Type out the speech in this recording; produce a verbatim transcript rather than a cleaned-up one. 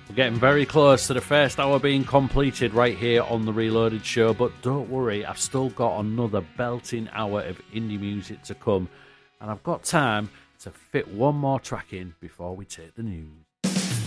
We're getting very close to the first hour being completed right here on the Reloaded Show, but don't worry, I've still got another belting hour of indie music to come, and I've got time to fit one more track in before we take the news.